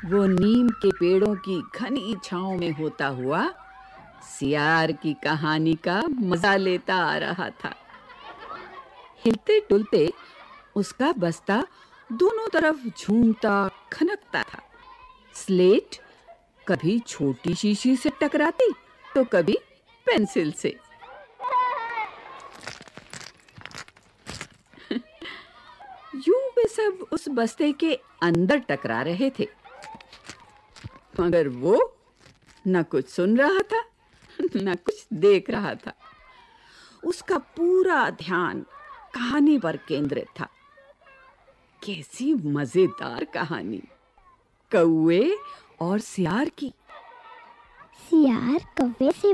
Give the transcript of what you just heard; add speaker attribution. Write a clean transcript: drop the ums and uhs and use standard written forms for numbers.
Speaker 1: वो नीम के पेड़ों की घनी छांव में होता हुआ सियार की कहानी का मजा लेता आ रहा था। हिलते डुलते उसका बस्ता दोनों तरफ झूमता खनकता था। स्लेट कभी छोटी शीशी से टकराती तो कभी पेंसिल से। यूं वे सब उस बस्ते के अंदर टकरा रहे थे, मगर वो न कुछ सुन रहा था न कुछ देख रहा था। उसका पूरा ध्यान कहानी पर केंद्रित था। कैसी मजेदार कहानी, कौवे और सियार की।
Speaker 2: सियार कौवे से